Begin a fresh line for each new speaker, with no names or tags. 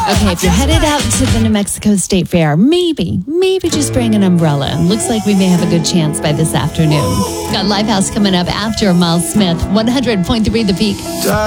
Okay, if you're headed out to the New Mexico State Fair, maybe just bring an umbrella. Looks like we may have a good chance by this afternoon. Got Lifehouse coming up after Miles Smith, 100.3 The Peak.